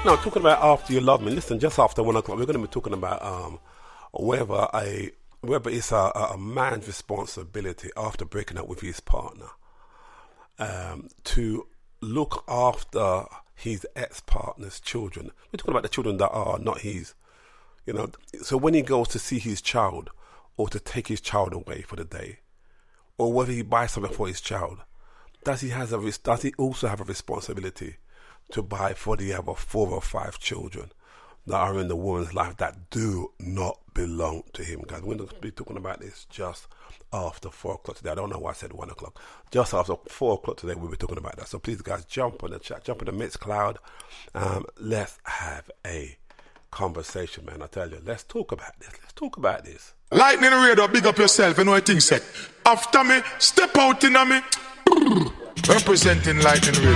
No, talking about after you love me. Listen, just after 1 o'clock, we're going to be talking about whether it's a man's responsibility after breaking up with his partner to look after his ex-partner's children. We're talking about the children that are not his. You know, so when he goes to see his child or to take his child away for the day, or whether he buys something for his child, does he also have a responsibility to buy for the other 4 or 5 children that are in the woman's life that do not belong to him, guys? We're going to be talking about this just after 4 o'clock today. I don't know why I said 1 o'clock. Just after 4 o'clock today, we'll be talking about that. So please, guys, jump on the chat, jump in the Mixcloud. Let's have a conversation, man. I tell you, let's talk about this. Let's talk about this. Lightning Radio, big up yourself. You know what things say. After me, step out in me. Representing Lightning Radio.